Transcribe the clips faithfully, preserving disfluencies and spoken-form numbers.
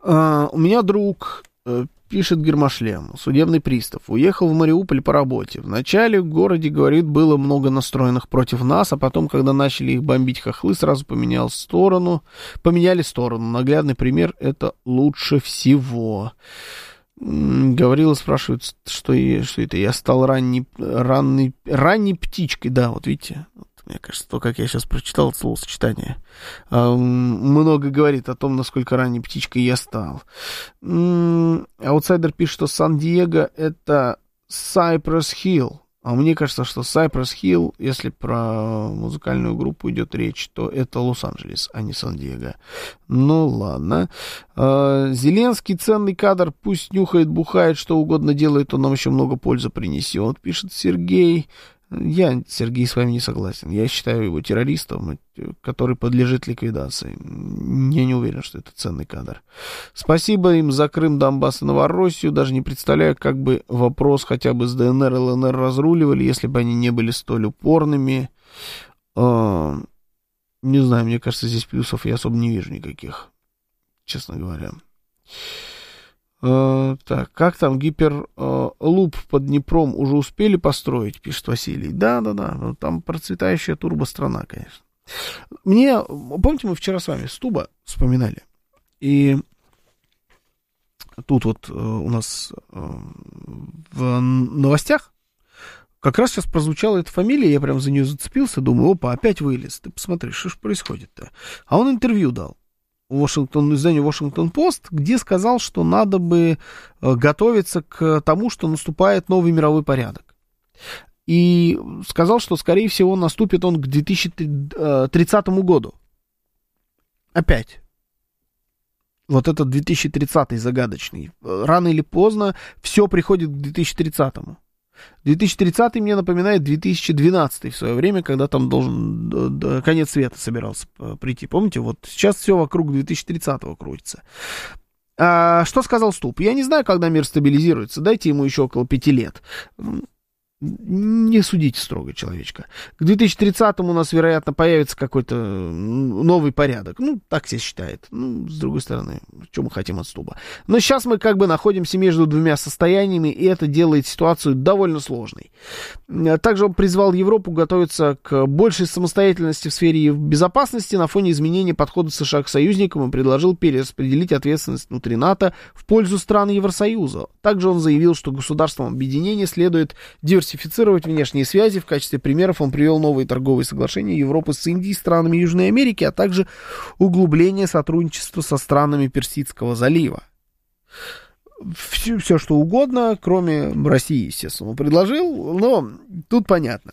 А, у меня друг, э, пишет Гермошлем, судебный пристав, уехал в Мариуполь по работе. Вначале в городе, говорит, было много настроенных против нас, а потом, когда начали их бомбить хохлы, сразу поменял сторону, поменяли сторону. Наглядный пример — это лучше всего. Говорила, спрашивают, что, я, что это. Я стал ранней, ранней, ранней птичкой. Да, вот видите, вот, мне кажется, то, как я сейчас прочитал это словосочетание, э, много говорит о том, насколько ранней птичкой я стал. М-м, аутсайдер пишет, что Сан-Диего — это Cypress Hill. А мне кажется, что Cypress Hill, если про музыкальную группу идет речь, то это Лос-Анджелес, а не Сан-Диего. Ну, ладно. Зеленский ценный кадр, пусть нюхает, бухает, что угодно делает, он нам еще много пользы принесет, пишет Сергей. Я, Сергей, с вами не согласен. Я считаю его террористом, который подлежит ликвидации. Я не уверен, что это ценный кадр. Спасибо им за Крым, Донбасс и Новороссию. Даже не представляю, как бы вопрос хотя бы с ДНР и ЛНР разруливали, если бы они не были столь упорными. А, не знаю, мне кажется, здесь плюсов я особо не вижу никаких, честно говоря. Uh, так, как там гиперлуп uh, под Днепром уже успели построить, пишет Василий. Да, да, да, там процветающая турбострана, конечно. Мне, помните, мы вчера с вами Стуба вспоминали, и тут вот uh, у нас uh, в новостях как раз сейчас прозвучала эта фамилия, я прям за нее зацепился, думаю, опа, опять вылез, ты посмотри, что ж происходит-то. А он интервью дал Вашингтон, изданию Washington-Post, где сказал, что надо бы готовиться к тому, что наступает новый мировой порядок. И сказал, что, скорее всего, наступит он к две тысячи тридцатому году. Опять. Вот этот две тысячи тридцатый загадочный. Рано или поздно все приходит к две тысячи тридцатому. две тысячи тридцатый мне напоминает две тысячи двенадцатый в свое время, когда там должен конец света собирался прийти. Помните, вот сейчас все вокруг две тысячи тридцатого крутится. А, что сказал Ступ? Я не знаю, когда мир стабилизируется. Дайте ему еще около пяти лет. Не судите строго человечка. К две тысячи тридцатому у нас, вероятно, появится какой-то новый порядок. Ну, так все считает. Ну, с другой стороны, что мы хотим от Стуба. Но сейчас мы как бы находимся между двумя состояниями, и это делает ситуацию довольно сложной. Также он призвал Европу готовиться к большей самостоятельности в сфере безопасности на фоне изменения подхода США к союзникам и предложил перераспределить ответственность внутри НАТО в пользу стран Евросоюза. Также он заявил, что государствам объединения следует диверсифицировать внешние связи. В качестве примеров он привел новые торговые соглашения Европы с Индией, странами Южной Америки, а также углубление сотрудничества со странами Персидского залива. Все, все что угодно, кроме России, естественно, он предложил, но тут понятно.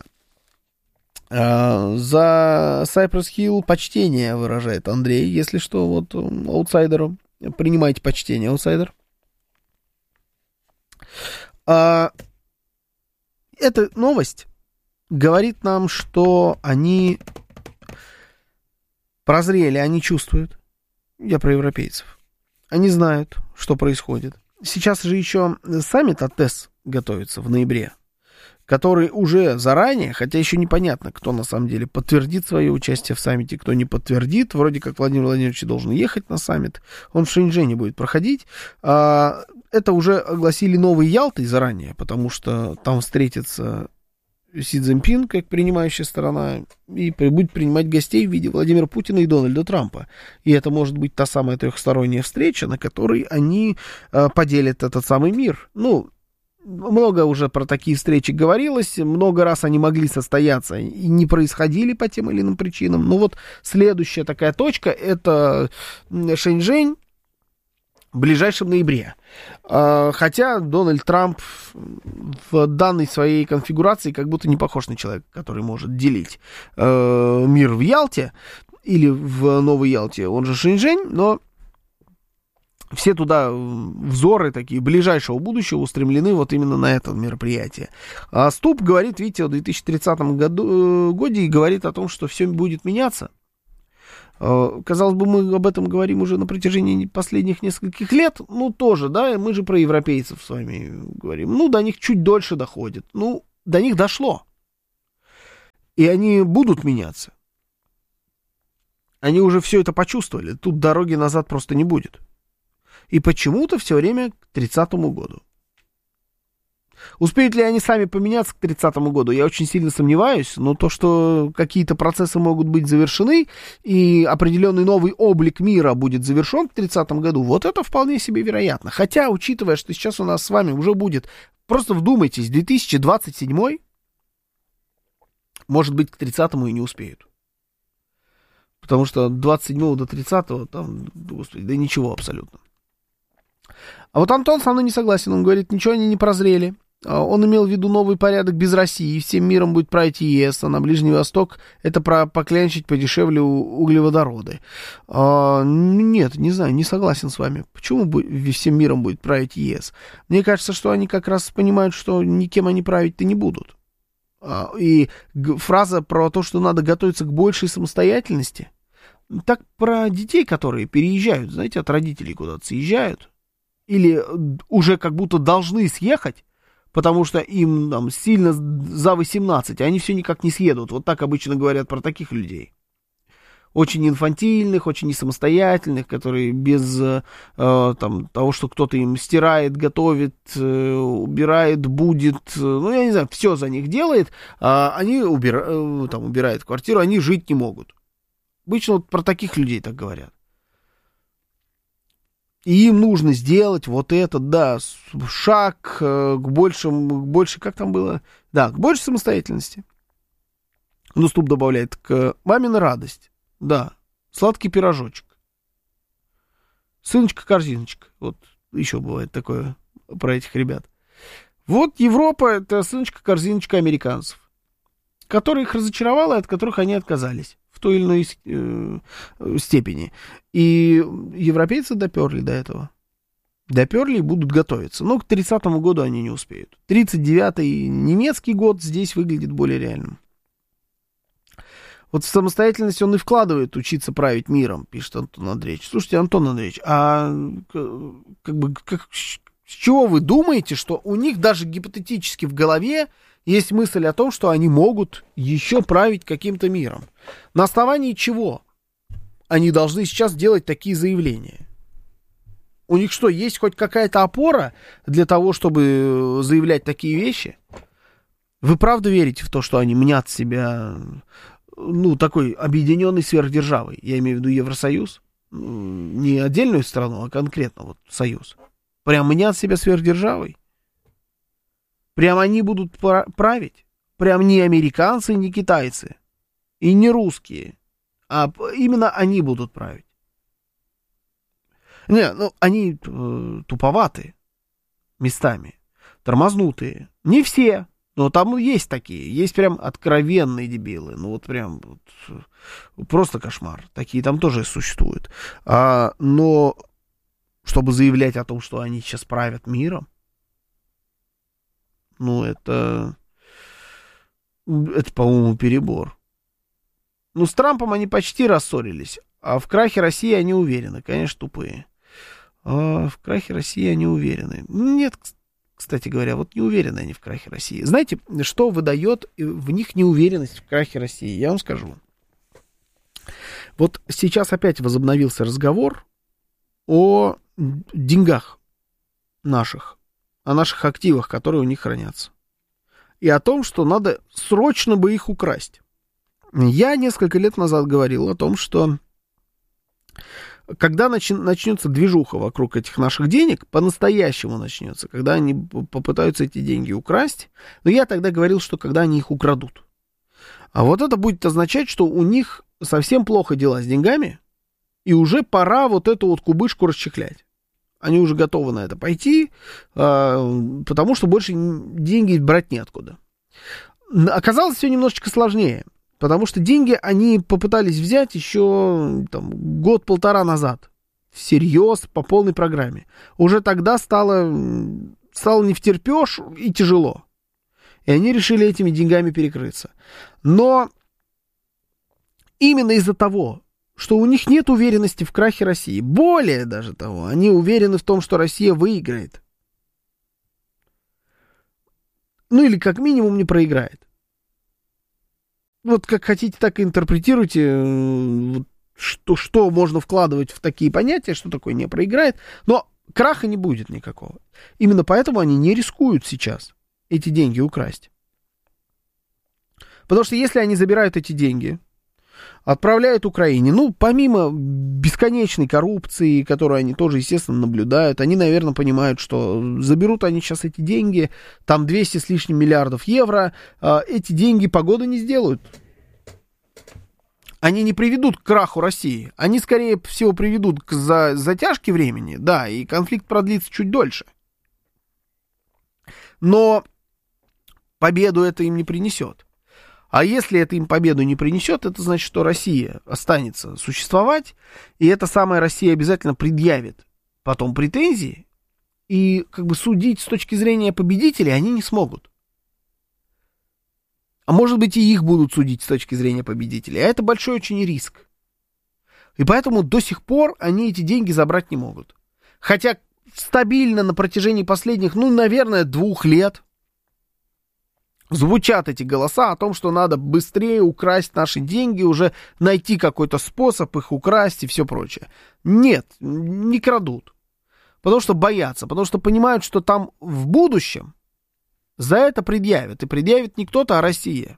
За Cypress Hill почтение выражает Андрей, если что, вот аутсайдеру. Принимайте почтение, аутсайдер. Эта новость говорит нам, что они прозрели, они чувствуют. Я про европейцев. Они знают, что происходит. Сейчас же еще саммит АТЭС готовится в ноябре, который уже заранее, хотя еще непонятно, кто на самом деле подтвердит свое участие в саммите, кто не подтвердит. Вроде как Владимир Владимирович должен ехать на саммит. Он в Шэньчжэне будет проходить. Это уже огласили новой Ялтой заранее, потому что там встретится Си Цзиньпин, как принимающая сторона, и будет принимать гостей в виде Владимира Путина и Дональда Трампа. И это может быть та самая трехсторонняя встреча, на которой они э, поделят этот самый мир. Ну, много уже про такие встречи говорилось, много раз они могли состояться и не происходили по тем или иным причинам. Но вот следующая такая точка — это Шэньчжэнь в ближайшем ноябре. Хотя Дональд Трамп в данной своей конфигурации как будто не похож на человека, который может делить мир в Ялте или в Новой Ялте, он же Шэньчжэнь, но все туда взоры такие ближайшего будущего устремлены вот именно на это мероприятие. А Ступ говорит, видите, в две тысячи тридцатом году, годе и говорит о том, что все будет меняться. Казалось бы, мы об этом говорим уже на протяжении последних нескольких лет. Ну, тоже, да, мы же про европейцев с вами говорим. Ну, до них чуть дольше доходит. Ну, до них дошло. И они будут меняться. Они уже все это почувствовали. Тут дороги назад просто не будет. И почему-то все время к тридцатому году. Успеют ли они сами поменяться к тридцатому году, я очень сильно сомневаюсь, но то, что какие-то процессы могут быть завершены, и определенный новый облик мира будет завершен к тридцатому году, вот это вполне себе вероятно. Хотя, учитывая, что сейчас у нас с вами уже будет, просто вдумайтесь, две тысячи двадцать седьмой, может быть, к тридцатому и не успеют. Потому что от двадцать седьмого до тридцатого, там, господи, да ничего абсолютно. А вот Антон со мной не согласен, он говорит, ничего они не прозрели. Он имел в виду новый порядок без России, всем миром будет править ЕС, а на Ближний Восток это про поклянчить подешевле углеводороды. А, нет, не знаю, не согласен с вами. Почему всем миром будет править ЕС? Мне кажется, что они как раз понимают, что никем они править-то не будут. А, и фраза про то, что надо готовиться к большей самостоятельности, так про детей, которые переезжают, знаете, от родителей куда-то съезжают, или уже как будто должны съехать, потому что им там сильно за восемнадцать, а они все никак не съедут. Вот так обычно говорят про таких людей. Очень инфантильных, очень несамостоятельных, которые без э, там, того, что кто-то им стирает, готовит, э, убирает, будет, э, ну, я не знаю, все за них делает, а они убира, э, там, убирают квартиру, они жить не могут. Обычно вот про таких людей так говорят. И им нужно сделать вот этот, да, шаг к большему, к большей, как там было? Да, к большей самостоятельности. Наступ добавляет к мамина радость. Да, сладкий пирожочек. Сыночка-корзиночка. Вот еще бывает такое про этих ребят. Вот Европа — это сыночка-корзиночка американцев, которые их разочаровало и от которых они отказались в той или иной э, степени. И европейцы доперли до этого. Доперли и будут готовиться. Но к тридцатому году они не успеют. тридцать девятый немецкий год здесь выглядит более реальным. Вот в самостоятельность он и вкладывает учиться править миром, пишет Антон Андреевич. Слушайте, Антон Андреевич, а как бы, как, с чего вы думаете, что у них даже гипотетически в голове есть мысль о том, что они могут еще править каким-то миром? На основании чего они должны сейчас делать такие заявления? У них что, есть хоть какая-то опора для того, чтобы заявлять такие вещи? Вы правда верите в то, что они мнят себя, ну, такой объединенной сверхдержавой? Я имею в виду Евросоюз. Не отдельную страну, а конкретно вот Союз. Прям мнят себя сверхдержавой? Прям они будут править? Прям не американцы, не китайцы и не русские, а именно они будут править. Не, ну, они э, туповатые местами, тормознутые. Не все, но там есть такие. Есть прям откровенные дебилы. Ну, вот прям вот, просто кошмар. Такие там тоже существуют. А, но чтобы заявлять о том, что они сейчас правят миром, ну, это, это, по-моему, перебор. Ну, с Трампом они почти рассорились, а в крахе России они уверены. Конечно, тупые. А в крахе России они уверены. Нет, кстати говоря, вот не уверены они в крахе России. Знаете, что выдает в них неуверенность в крахе России? Я вам скажу. Вот сейчас опять возобновился разговор о деньгах наших, о наших активах, которые у них хранятся. И о том, что надо срочно бы их украсть. Я несколько лет назад говорил о том, что когда начи- начнется движуха вокруг этих наших денег, по-настоящему начнется, когда они попытаются эти деньги украсть, но я тогда говорил, что когда они их украдут. А вот это будет означать, что у них совсем плохо дела с деньгами, и уже пора вот эту вот кубышку расчехлять. Они уже готовы на это пойти, потому что больше деньги брать неоткуда. Оказалось все немножечко сложнее, потому что деньги они попытались взять еще там, год-полтора назад. Всерьез, по полной программе. Уже тогда стало, стало не втерпешь и тяжело. И они решили этими деньгами перекрыться. Но именно из-за того, что у них нет уверенности в крахе России. Более даже того, они уверены в том, что Россия выиграет. Ну или как минимум не проиграет. Вот как хотите, так и интерпретируйте, что, что можно вкладывать в такие понятия, что такое не проиграет. Но краха не будет никакого. Именно поэтому они не рискуют сейчас эти деньги украсть. Потому что если они забирают эти деньги, отправляют Украине, ну, помимо бесконечной коррупции, которую они тоже, естественно, наблюдают, они, наверное, понимают, что заберут они сейчас эти деньги, там двести с лишним миллиардов евро, эти деньги погоды не сделают. Они не приведут к краху России, они, скорее всего, приведут к за, затяжке времени, да, и конфликт продлится чуть дольше. Но победу это им не принесет. А если это им победу не принесет, это значит, что Россия останется существовать, и эта самая Россия обязательно предъявит потом претензии, и как бы судить с точки зрения победителей они не смогут. А может быть, и их будут судить с точки зрения победителей. А это большой очень риск. И поэтому до сих пор они эти деньги забрать не могут. Хотя стабильно на протяжении последних, ну, наверное, двух лет звучат эти голоса о том, что надо быстрее украсть наши деньги, уже найти какой-то способ их украсть и все прочее. Нет, не крадут. Потому что боятся, потому что понимают, что там в будущем за это предъявят. И предъявит не кто-то, а Россия.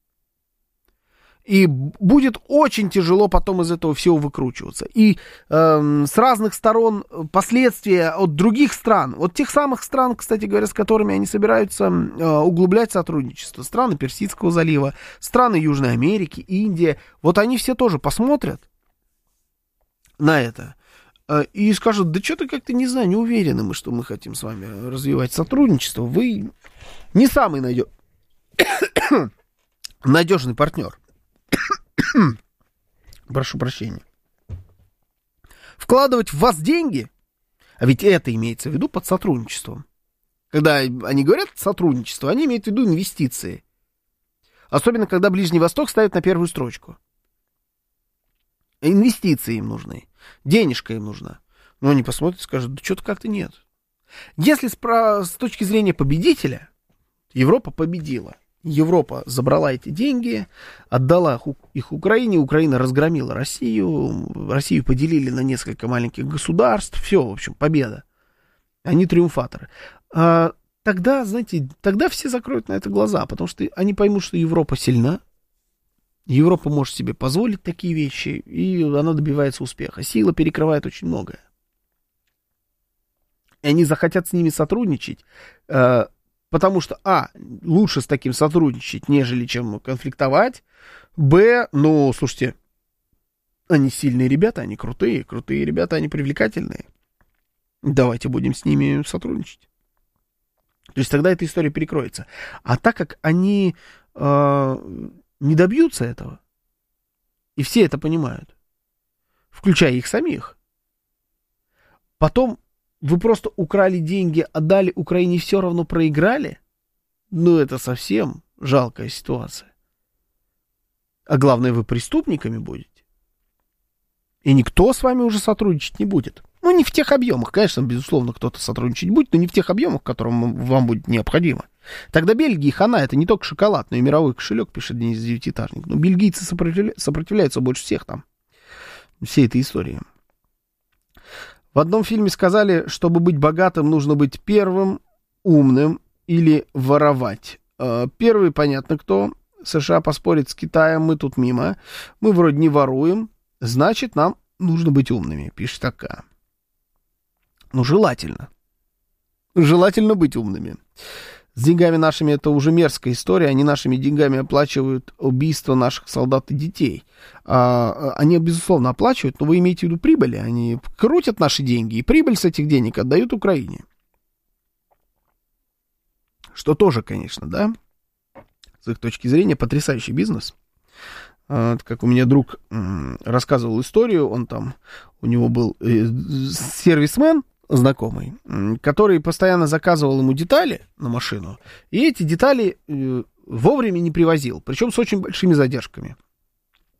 И будет очень тяжело потом из этого всего выкручиваться. И э, с разных сторон последствия от других стран, от тех самых стран, кстати говоря, с которыми они собираются э, углублять сотрудничество, страны Персидского залива, страны Южной Америки, Индия, вот они все тоже посмотрят на это э, и скажут, да что-то как-то, не знаю, не уверены мы, что мы хотим с вами развивать сотрудничество. Вы не самый надеж... надежный партнер. Прошу прощения. Вкладывать в вас деньги, а ведь это имеется в виду под сотрудничеством. Когда они говорят сотрудничество, они имеют в виду инвестиции. Особенно, когда Ближний Восток ставят на первую строчку. Инвестиции им нужны. Денежка им нужна. Но они посмотрят и скажут, да что-то как-то нет. Если с, про, с точки зрения победителя, Европа победила. Европа забрала эти деньги, отдала их Украине, Украина разгромила Россию, Россию поделили на несколько маленьких государств, все, в общем, победа. Они триумфаторы. А тогда, знаете, тогда все закроют на это глаза, потому что они поймут, что Европа сильна, Европа может себе позволить такие вещи, и она добивается успеха. Сила перекрывает очень многое. И они захотят с ними сотрудничать, потому что, а, лучше с таким сотрудничать, нежели чем конфликтовать. Б, ну, слушайте, они сильные ребята, они крутые, крутые ребята, они привлекательные. Давайте будем с ними сотрудничать. То есть тогда эта история перекроется. А так как они э, не добьются этого, и все это понимают, включая их самих, потом вы просто украли деньги, отдали Украине, все равно проиграли? Ну, это совсем жалкая ситуация. А главное, вы преступниками будете. И никто с вами уже сотрудничать не будет. Ну, не в тех объемах. Конечно, безусловно, кто-то сотрудничать будет, но не в тех объемах, которым вам будет необходимо. Тогда Бельгии хана, это не только шоколад, но и мировой кошелек, пишет Денис Девятиэтажник. Но бельгийцы сопротивля... сопротивляются больше всех там. Всей этой истории. В одном фильме сказали, чтобы быть богатым, нужно быть первым, умным или воровать. Первый, понятно кто. США поспорит с Китаем, мы тут мимо. Мы вроде не воруем, значит, нам нужно быть умными, пишет АК. Ну, желательно. Желательно быть умными. С деньгами нашими это уже мерзкая история. Они нашими деньгами оплачивают убийство наших солдат и детей. А, они, безусловно, оплачивают, но вы имеете в виду прибыли. Они крутят наши деньги, и прибыль с этих денег отдают Украине. Что тоже, конечно, да, с их точки зрения, потрясающий бизнес. А, как у меня друг м, рассказывал историю, он там, у него был э, сервисмен, знакомый, который постоянно заказывал ему детали на машину, и эти детали э, вовремя не привозил, причем с очень большими задержками.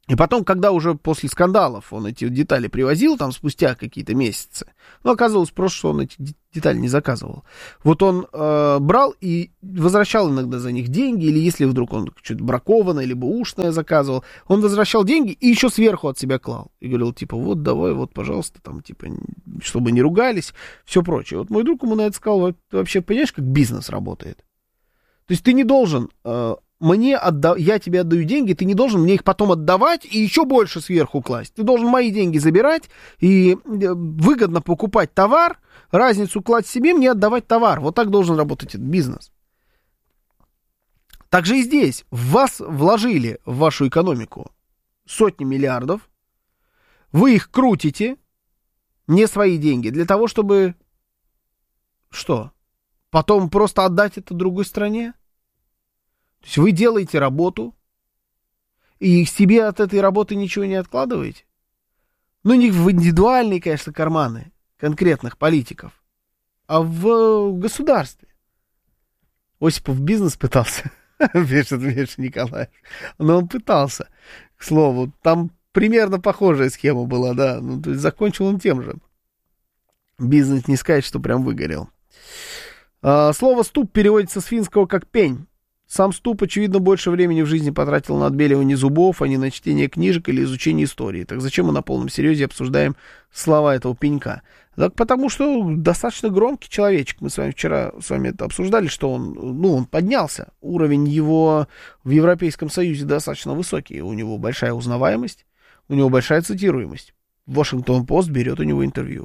И потом, когда уже после скандалов он эти детали привозил, там, спустя какие-то месяцы, ну, оказалось просто, что он эти детали не заказывал. Вот он э, брал и возвращал иногда за них деньги, или если вдруг он что-то бракованное, либо ушное заказывал, он возвращал деньги и еще сверху от себя клал. И говорил, типа, вот, давай, вот, пожалуйста, там, типа, чтобы не ругались, все прочее. Вот мой друг ему на это сказал, вот, ты вообще понимаешь, как бизнес работает? То есть ты не должен... Э, Мне отда... я тебе отдаю деньги, ты не должен мне их потом отдавать и еще больше сверху класть. Ты должен мои деньги забирать и выгодно покупать товар, разницу класть себе, мне отдавать товар. Вот так должен работать этот бизнес. Так же и здесь. В вас вложили в вашу экономику сотни миллиардов, вы их крутите, не свои деньги, для того, чтобы что? Потом просто отдать это другой стране? То есть вы делаете работу, и себе от этой работы ничего не откладываете? Ну, не в индивидуальные, конечно, карманы конкретных политиков, а в государстве. Осипов бизнес пытался, пишет Миша Николаев. Но он пытался, к слову. Там примерно похожая схема была, да. Ну, то есть закончил он тем же. Бизнес не сказать, что прям выгорел. А, слово «ступ» переводится с финского как «пень». Сам Ступ, очевидно, больше времени в жизни потратил на отбеливание зубов, а не на чтение книжек или изучение истории. Так зачем мы на полном серьезе обсуждаем слова этого пенька? Так потому что достаточно громкий человечек. Мы с вами вчера с вами это обсуждали, что он, ну, он поднялся. Уровень его в Европейском Союзе достаточно высокий. У него большая узнаваемость, у него большая цитируемость. Вашингтон-Пост берет у него интервью.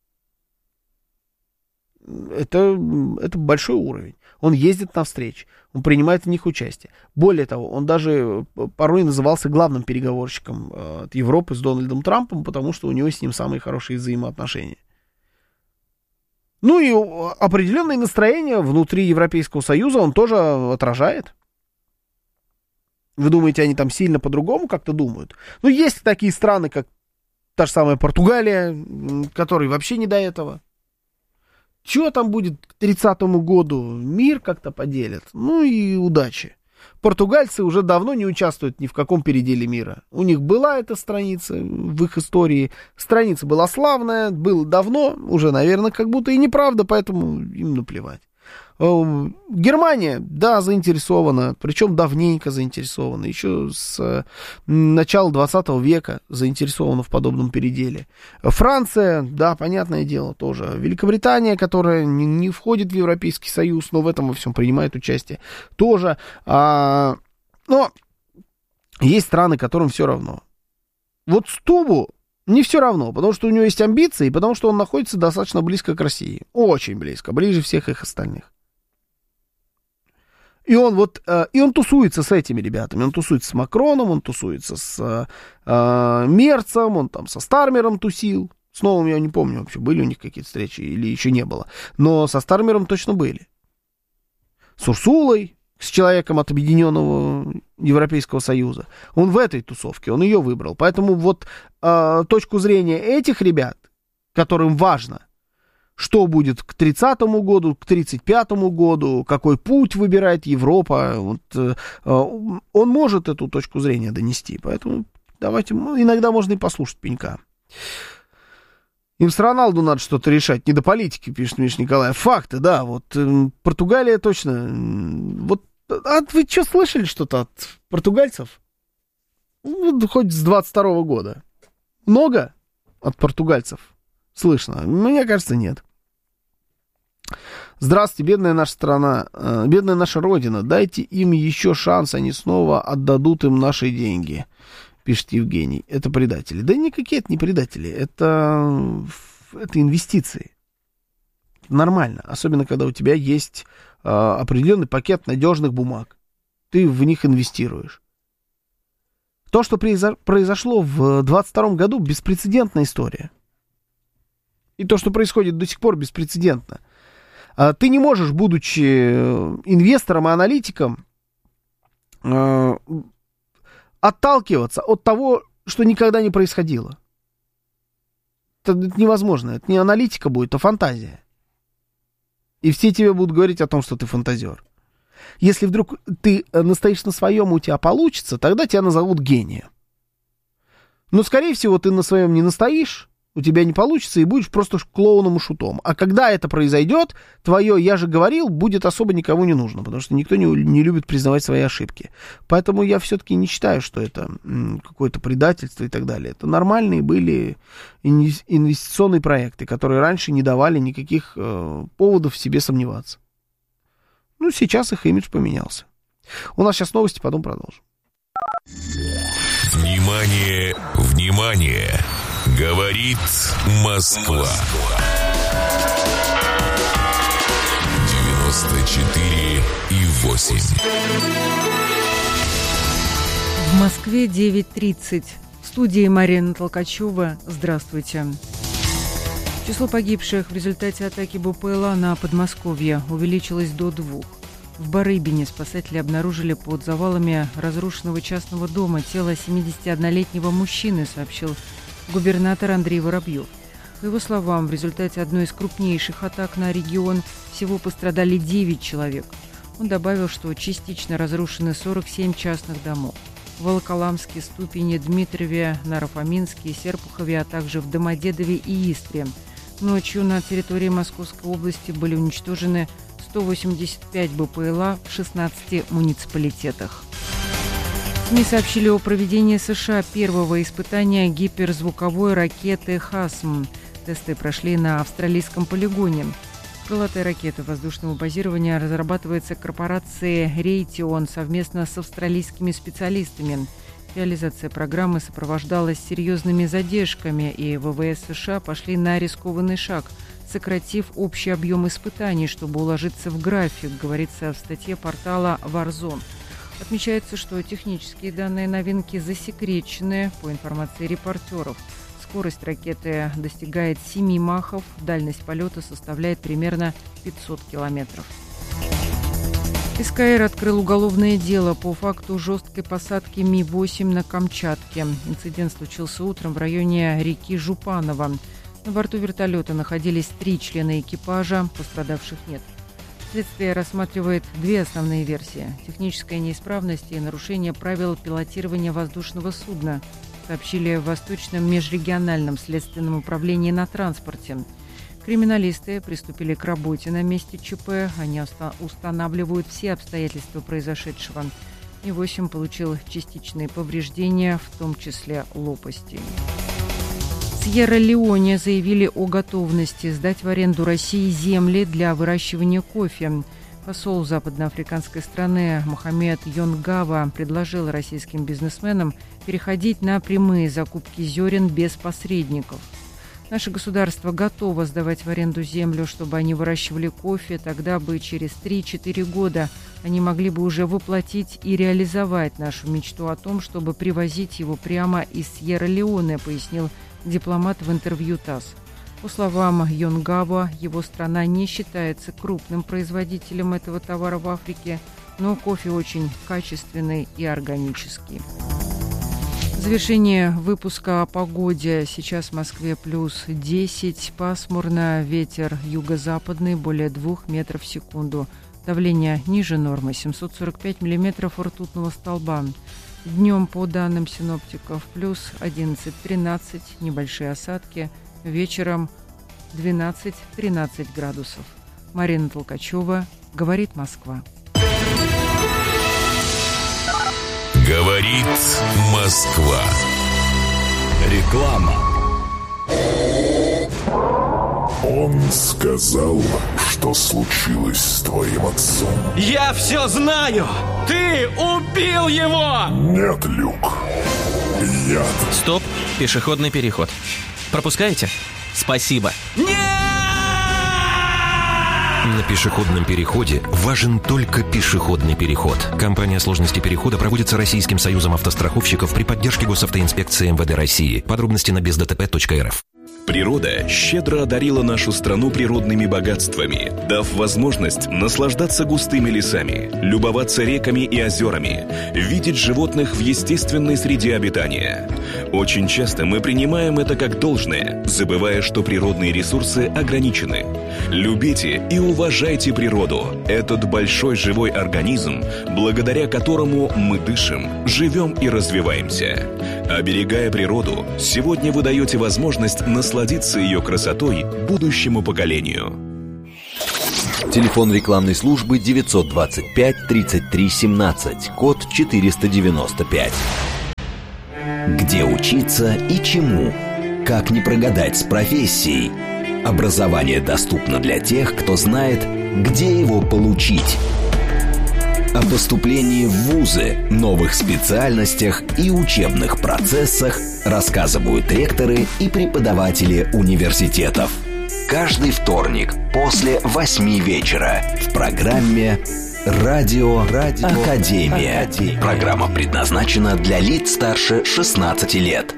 Это, это большой уровень. Он ездит на встречи, он принимает в них участие. Более того, он даже порой назывался главным переговорщиком от Европы с Дональдом Трампом, потому что у него с ним самые хорошие взаимоотношения. Ну и определенное настроение внутри Европейского Союза он тоже отражает. Вы думаете, они там сильно по-другому как-то думают? Ну, есть такие страны, как та же самая Португалия, которой вообще не до этого. Что там будет к тридцатому году? Мир как-то поделят. Ну и удачи. Португальцы уже давно не участвуют ни в каком переделе мира. У них была эта страница в их истории. Страница была славная, было давно, уже, наверное, как будто и неправда, поэтому им наплевать. Германия, да, заинтересована, причем давненько заинтересована, еще с начала двадцатого века заинтересована в подобном переделе. Франция, да, понятное дело, тоже. Великобритания, которая не, не входит в Европейский Союз, но в этом во всем принимает участие, тоже. А, но есть страны, которым все равно. Вот Стубу не все равно, потому что у него есть амбиции, и потому что он находится достаточно близко к России. Очень близко, ближе всех их остальных. И он вот, э, и он тусуется с этими ребятами, он тусуется с Макроном, он тусуется с э, Мерцем, он там со Стармером тусил. С новым я не помню вообще, были у них какие-то встречи или еще не было. Но со Стармером точно были. С Урсулой, с человеком от Объединенного Европейского Союза. Он в этой тусовке, он ее выбрал. Поэтому вот э, точку зрения этих ребят, которым важно, что будет к тридцатому году, к тридцать пятому году, какой путь выбирает Европа, вот, э, он может эту точку зрения донести. Поэтому давайте, ну, иногда можно и послушать пенька. Им с Роналду надо что-то решать, не до политики, пишет Миша Николаев. Факты, да, вот э, Португалия точно. Вот, а вы что, слышали что-то от португальцев? Ну, хоть с двадцать второго года. Много от португальцев слышно? Мне кажется, нет. Здравствуйте, бедная наша страна, э, бедная наша родина. Дайте им еще шанс, они снова отдадут им наши деньги. Пишет Евгений. Это предатели. Да никакие это не предатели. Это, это инвестиции. Нормально. Особенно, когда у тебя есть э, определенный пакет надежных бумаг. Ты в них инвестируешь. То, что произо- произошло в двадцать втором году, беспрецедентная история. И то, что происходит до сих пор, беспрецедентно. Э, ты не можешь, будучи инвестором и аналитиком, э, отталкиваться от того, что никогда не происходило. Это невозможно. Это не аналитика будет, а фантазия. И все тебе будут говорить о том, что ты фантазер. Если вдруг ты настоишь на своем, и у тебя получится, тогда тебя назовут гением. Но, скорее всего, ты на своем не настоишь, у тебя не получится, и будешь просто клоуном и шутом. А когда это произойдет, твое «я же говорил» будет особо никому не нужно, потому что никто не, не любит признавать свои ошибки. Поэтому я все-таки не считаю, что это м, какое-то предательство и так далее. Это нормальные были инвестиционные проекты, которые раньше не давали никаких э, поводов в себе сомневаться. Ну, сейчас их имидж поменялся. У нас сейчас новости, потом продолжим. Внимание, внимание! Говорит Москва. девяносто четыре и восемь. В Москве девять тридцать. В студии Марина Толкачева. Здравствуйте. Число погибших в результате атаки БПЛА на Подмосковье увеличилось до двух. В Барыбине спасатели обнаружили под завалами разрушенного частного дома тело семидесятиоднолетнего мужчины, сообщил губернатор Андрей Воробьев. По его словам, в результате одной из крупнейших атак на регион всего пострадали девять человек. Он добавил, что частично разрушены сорок семь частных домов. В Волоколамске, Ступине, Дмитрове, Наро-Фоминске, Серпухове, а также в Домодедове и Истре. Ночью на территории Московской области были уничтожены сто восемьдесят пять БПЛА в шестнадцати муниципалитетах. СМИ сообщили о проведении США первого испытания гиперзвуковой ракеты «Хасм». Тесты прошли на австралийском полигоне. Крылатая ракета воздушного базирования разрабатывается корпорацией Raytheon совместно с австралийскими специалистами. Реализация программы сопровождалась серьезными задержками, и ВВС США пошли на рискованный шаг, сократив общий объем испытаний, чтобы уложиться в график, говорится в статье портала Warzone. Отмечается, что технические данные новинки засекречены. По информации репортеров, скорость ракеты достигает семи махов, дальность полета составляет примерно пятьсот километров. СКР открыл уголовное дело по факту жесткой посадки Ми восемь на Камчатке. Инцидент случился утром в районе реки Жупаново. На борту вертолета находились три члена экипажа, пострадавших нет. Следствие рассматривает две основные версии – техническая неисправность и нарушение правил пилотирования воздушного судна, сообщили в Восточном межрегиональном следственном управлении на транспорте. Криминалисты приступили к работе на месте ЧП, они устанавливают все обстоятельства произошедшего. Ми восемь получил частичные повреждения, в том числе лопасти. В Сьерра-Леоне заявили о готовности сдать в аренду России земли для выращивания кофе. Посол западноафриканской страны Мохаммед Йонгава предложил российским бизнесменам переходить на прямые закупки зерен без посредников. Наше государство готово сдавать в аренду землю, чтобы они выращивали кофе, тогда бы через три-четыре года они могли бы уже воплотить и реализовать нашу мечту о том, чтобы привозить его прямо из Сьерра-Леоне, пояснил дипломат в интервью ТАСС. По словам Йонгава, его страна не считается крупным производителем этого товара в Африке, но кофе очень качественный и органический. В завершение выпуска о погоде. Сейчас в Москве плюс десять, пасмурно, ветер юго-западный, более двух метров в секунду. Давление ниже нормы, семьсот сорок пять миллиметров ртутного столба. Днем, по данным синоптиков, плюс одиннадцать-тринадцать, небольшие осадки. Вечером двенадцать-тринадцать градусов. Марина Толкачева, говорит Москва. Говорит Москва. Реклама. Он сказал, что случилось с твоим отцом. Я все знаю! Ты убил его! Нет, Люк. Яд. Стоп, пешеходный переход. Пропускаете? Спасибо. Нет! На пешеходном переходе важен только пешеходный переход. Кампания сложности перехода проводится Российским союзом автостраховщиков при поддержке госавтоинспекции эм вэ дэ России. Подробности на без дэ тэ пэ точка эр эф. Природа щедро одарила нашу страну природными богатствами, дав возможность наслаждаться густыми лесами, любоваться реками и озерами, видеть животных в естественной среде обитания. Очень часто мы принимаем это как должное, забывая, что природные ресурсы ограничены. Любите и уважайте природу, этот большой живой организм, благодаря которому мы дышим, живем и развиваемся. Оберегая природу, сегодня вы даете возможность насладиться ее красотой будущему поколению. Телефон рекламной службы девятьсот двадцать пять тридцать три семнадцать, код четыреста девяносто пять. Где учиться и чему? Как не прогадать с профессией? Образование доступно для тех, кто знает, где его получить. О поступлении в вузы, новых специальностях и учебных процессах рассказывают ректоры и преподаватели университетов. Каждый вторник после восьми вечера в программе «Радио, Радио Академия». Академия. Программа предназначена для лиц старше шестнадцати лет.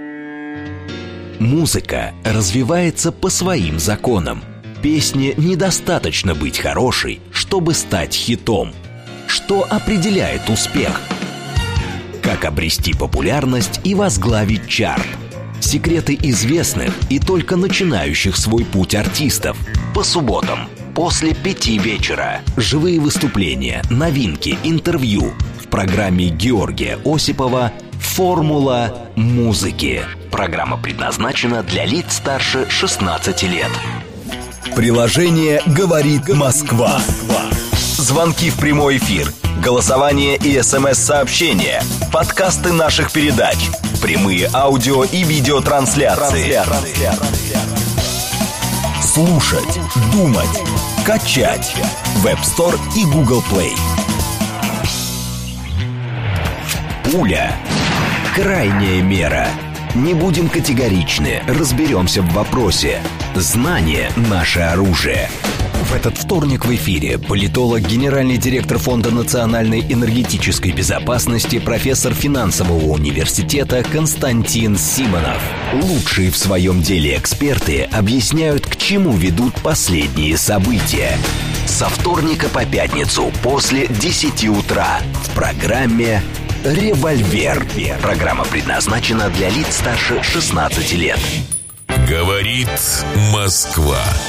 Музыка развивается по своим законам. Песне недостаточно быть хорошей, чтобы стать хитом. Что определяет успех? Как обрести популярность и возглавить чарт? Секреты известных и только начинающих свой путь артистов. По субботам после пяти вечера. Живые выступления, новинки, интервью. В программе Георгия Осипова «Формула музыки». Программа предназначена для лиц старше шестнадцати лет. Приложение «Говорит Москва». Звонки в прямой эфир, голосование и смс-сообщения, подкасты наших передач, прямые аудио и видеотрансляции. Слушать, думать, качать. Web Store и Google Play. Пуля. Крайняя мера. Не будем категоричны, разберемся в вопросе. Знание – наше оружие. В этот вторник в эфире политолог, генеральный директор Фонда национальной энергетической безопасности, профессор финансового университета Константин Симонов. Лучшие в своем деле эксперты объясняют, к чему ведут последние события. Со вторника по пятницу после десяти утра в программе «Револьвер». Программа предназначена для лиц старше шестнадцати лет. Говорит Москва.